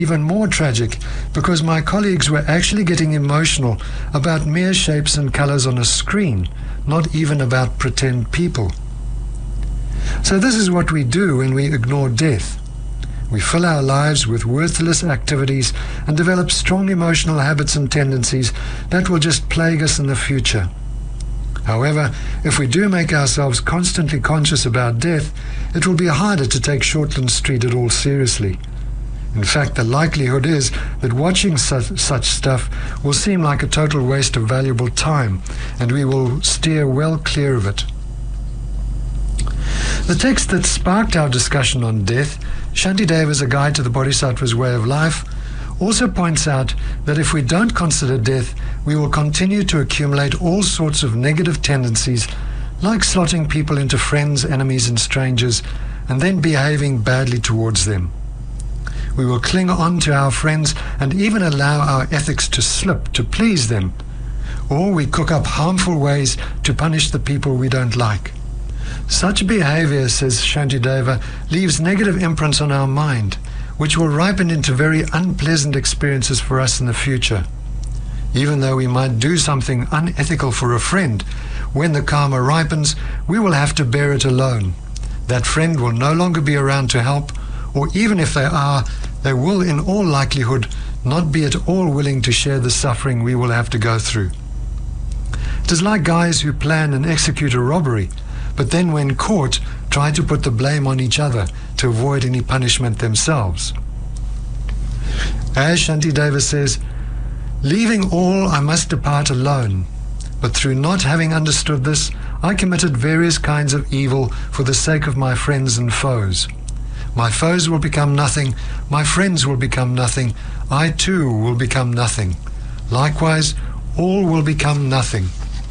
Even more tragic because my colleagues were actually getting emotional about mere shapes and colors on a screen, not even about pretend people. So this is what we do when we ignore death. We fill our lives with worthless activities and develop strong emotional habits and tendencies that will just plague us in the future. However, if we do make ourselves constantly conscious about death, it will be harder to take Shortland Street at all seriously. In fact, the likelihood is that watching such stuff will seem like a total waste of valuable time, and we will steer well clear of it. The text that sparked our discussion on death, Shantideva's A Guide to the Bodhisattva's Way of Life, also points out that if we don't consider death, we will continue to accumulate all sorts of negative tendencies, like slotting people into friends, enemies, and strangers, and then behaving badly towards them. We will cling on to our friends and even allow our ethics to slip to please them, or we cook up harmful ways to punish the people we don't like. Such behavior, says Shantideva, leaves negative imprints on our mind, which will ripen into very unpleasant experiences for us in the future. Even though we might do something unethical for a friend, when the karma ripens, we will have to bear it alone. That friend will no longer be around to help, or even if they are, they will in all likelihood not be at all willing to share the suffering we will have to go through. It is like guys who plan and execute a robbery, but then when caught, try to put the blame on each other to avoid any punishment themselves. As Shantideva says, leaving all, I must depart alone, but through not having understood this, I committed various kinds of evil for the sake of my friends and foes. My foes will become nothing, my friends will become nothing, I too will become nothing. Likewise, all will become nothing.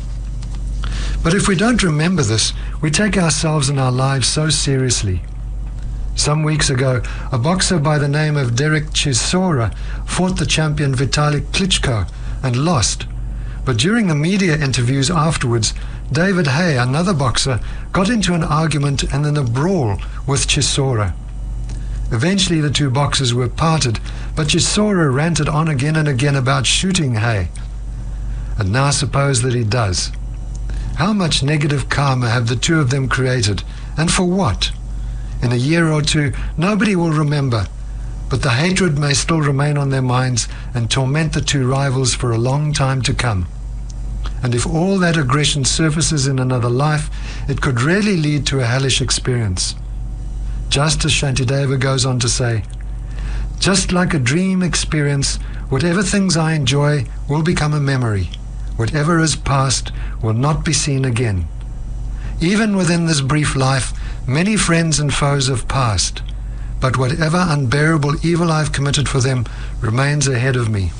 But if we don't remember this, we take ourselves and our lives so seriously. Some weeks ago, a boxer by the name of Derek Chisora fought the champion Vitali Klitschko and lost. But during the media interviews afterwards, David Hay, another boxer, got into an argument and then a brawl with Chisora. Eventually the two boxers were parted, but Chisora ranted on again and again about shooting Hay. And now suppose that he does. How much negative karma have the two of them created, and for what? In a year or two, nobody will remember, but the hatred may still remain on their minds and torment the two rivals for a long time to come. And if all that aggression surfaces in another life, it could really lead to a hellish experience. Just as Shantideva goes on to say, just like a dream experience, whatever things I enjoy will become a memory. Whatever is past will not be seen again. Even within this brief life, many friends and foes have passed, but whatever unbearable evil I've committed for them remains ahead of me.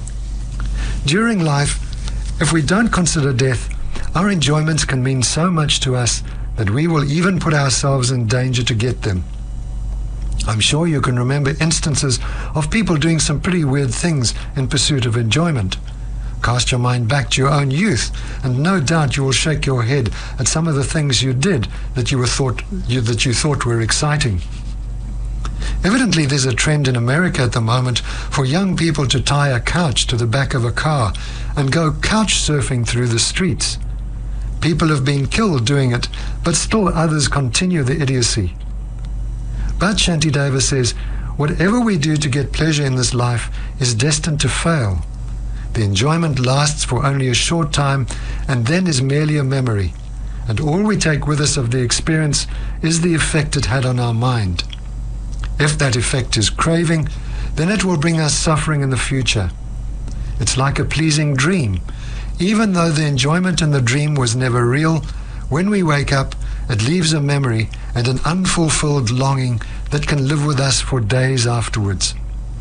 During life, if we don't consider death, our enjoyments can mean so much to us that we will even put ourselves in danger to get them. I'm sure you can remember instances of people doing some pretty weird things in pursuit of enjoyment. Cast your mind back to your own youth, and no doubt you will shake your head at some of the things you did that you thought were exciting. Evidently, there's a trend in America at the moment for young people to tie a couch to the back of a car and go couch surfing through the streets. People have been killed doing it, but still others continue the idiocy. But Shantideva says, whatever we do to get pleasure in this life is destined to fail. The enjoyment lasts for only a short time and then is merely a memory, and all we take with us of the experience is the effect it had on our mind. If that effect is craving, then it will bring us suffering in the future. It's like a pleasing dream. Even though the enjoyment in the dream was never real, when we wake up, it leaves a memory and an unfulfilled longing that can live with us for days afterwards.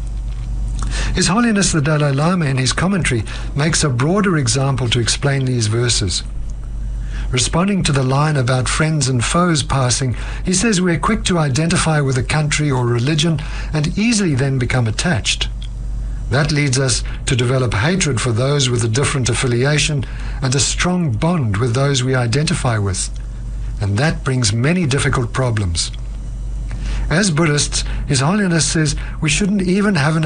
His Holiness the Dalai Lama in his commentary makes a broader example to explain these verses. Responding to the line about friends and foes passing, he says we're quick to identify with a country or religion and easily then become attached. That leads us to develop hatred for those with a different affiliation and a strong bond with those we identify with. And that brings many difficult problems. As Buddhists, His Holiness says we shouldn't even have an